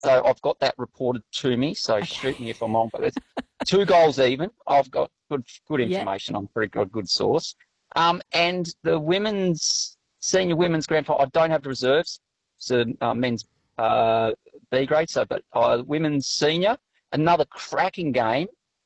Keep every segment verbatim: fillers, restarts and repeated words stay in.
So I've got that reported to me, so okay. Shoot me if I'm wrong. But it's two goals even. I've got good good information. Yep. I'm a pretty good, good source. Um, and the women's, senior women's grand final, I don't have the reserves. So uh, men's uh, B grade, so but uh, women's senior, another cracking game.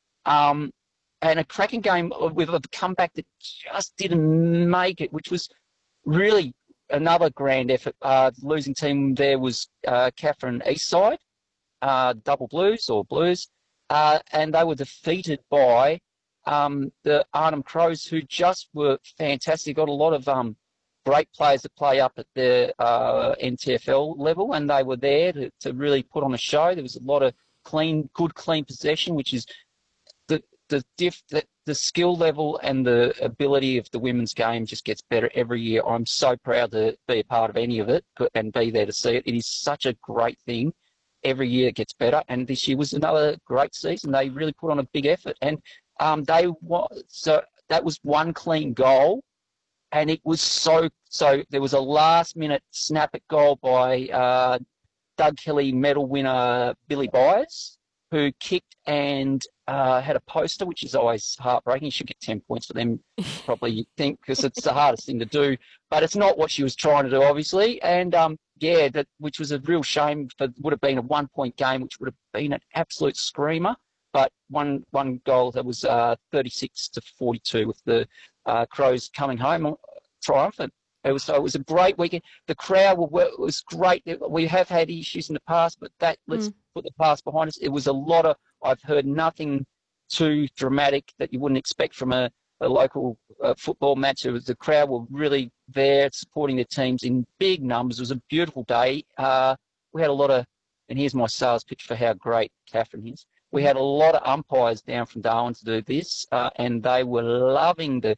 Um, and a cracking game with a comeback that just didn't make it, which was really another grand effort. Uh, the losing team there was uh, Katherine Eastside, uh, double blues or blues, uh, and they were defeated by um, the Arnhem Crows, who just were fantastic. Got a lot of um, great players that play up at the uh, N T F L level, and they were there to, to really put on a show. There was a lot of clean, good, clean possession, which is the the diff the, the skill level and the ability of the women's game just gets better every year. I'm so proud to be a part of any of it and be there to see it. It is such a great thing. Every year it gets better, and this year was another great season. They really put on a big effort, and um, they so that was one clean goal, and it was so so. There was a last minute snap at goal by uh, Doug Kelly medal winner Billy Byers, who kicked and uh, had a poster, which is always heartbreaking. You should get ten points for them, probably, you think, because it's the hardest thing to do. But it's not what she was trying to do, obviously. And, um, yeah, that which was a real shame. For would have been a one-point game, which would have been an absolute screamer. But one one goal that was uh, thirty-six to forty-two with the uh, Crows coming home triumphant. It was, so it was a great weekend. The crowd were, was great. We have had issues in the past, but that let's mm. put the past behind us. It was a lot of, I've heard nothing too dramatic that you wouldn't expect from a, a local uh, football match. It was, the crowd were really there supporting their teams in big numbers. It was a beautiful day. Uh, we had a lot of, and here's my sales pitch for how great Katherine is. We had a lot of umpires down from Darwin to do this, uh, and they were loving the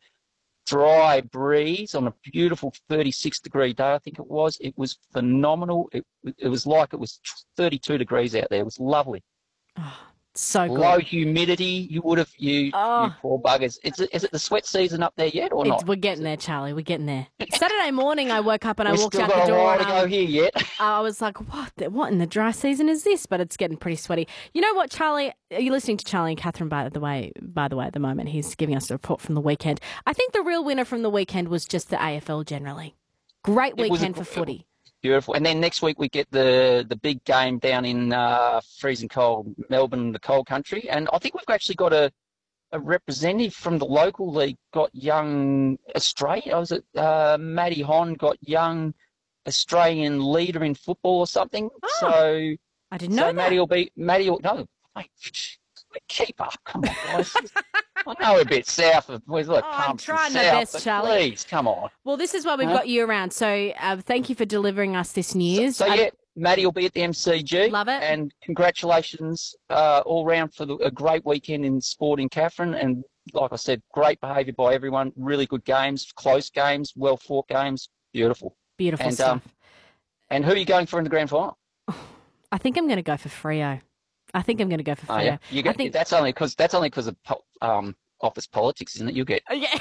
dry breeze on a beautiful thirty-six degree day, I think it was. It was phenomenal. It, it was like it was thirty-two degrees out there. It was lovely. Oh, so good. Low humidity. You would have, you, oh. you poor buggers. Is it, is it the sweat season up there yet or it's, not? We're getting there, Charlie. We're getting there. Saturday morning, I woke up and I We've walked still out got the a door. while And to I, go here yet. I was like, what? The, what in the dry season is this? But it's getting pretty sweaty. You know what, Charlie? Are you listening to Charlie and Katherine, by the way, by the way, at the moment? He's giving us a report from the weekend. I think the real winner from the weekend was just the A F L generally. Great weekend a, for footy. Beautiful. And then next week we get the, the big game down in uh, freezing cold Melbourne, the cold country. And I think we've actually got a, a representative from the local league, got young Australia. Was it uh, Maddie Hon got young Australian leader in football or something? Oh, so I didn't know so that. Maddie will be Maddie will no mate, keep up. Come on, guys. I know we're a bit south of we're like oh, I'm trying my south, best, Charlie. Please, come on. Well, this is why we've huh? got you around. So uh, thank you for delivering us this news. So, so I, yeah, Maddie will be at the M C G. Love it. And congratulations uh, all round for the, a great weekend in sport in Katherine. And like I said, great behaviour by everyone. Really good games, close games, well fought games. Beautiful. Beautiful and, stuff. Um, and who are you going for in the grand final? I think I'm going to go for Freo. I think I'm going to go for Freo. Oh, yeah. You get, I think that's only because that's only because of um, office politics, isn't it? You get. Yeah.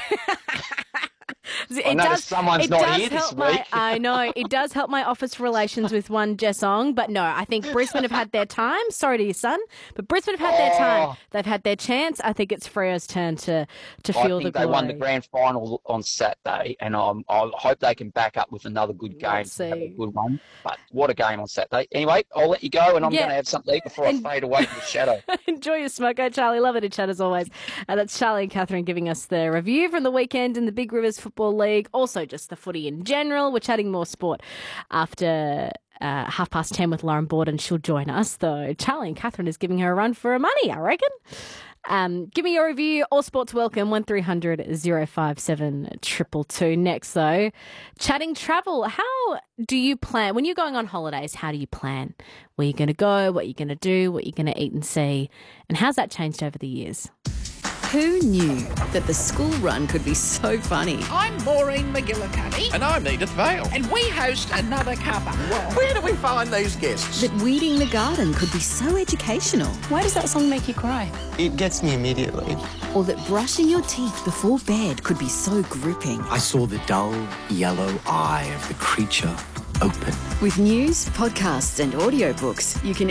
I It noticed does, someone's it not does here this help my, week. I know. It does help my office relations with one Jess Ong, but no, I think Brisbane have had their time. Sorry to your son, but Brisbane have had their time. Oh. They've had their chance. I think it's Freo's turn to, to I feel think the they glory. won the grand final on Saturday, and I'm, I hope they can back up with another good game. Let's Have a see. good one. But what a game on Saturday. Anyway, I'll let you go, and I'm Yeah. going to have something to eat before I fade away from the shadow. Enjoy your smoko, Charlie. Love it in chat as always. Uh, that's Charlie and Katherine giving us the review from the weekend in the Big Rivers Football League. Also just the footy in general. We're chatting more sport after uh, half past ten with Lauren Borden. She'll join us, though. Charlie and Katherine is giving her a run for her money, I reckon. Um, give me your review. All sports welcome. one three hundred oh five seven two two two. Next, though, chatting travel. How do you plan? When you're going on holidays, how do you plan? Where you're going to go, what you're going to do, what you're going to eat and see, and how's that changed over the years? Who knew that the school run could be so funny? I'm Maureen McGillicuddy. And I'm Edith Vale. And we host Another Cuppa. Where do we find these guests? That weeding the garden could be so educational. Why does that song make you cry? It gets me immediately. Or that brushing your teeth before bed could be so gripping. I saw the dull yellow eye of the creature open. With news, podcasts and audiobooks, you can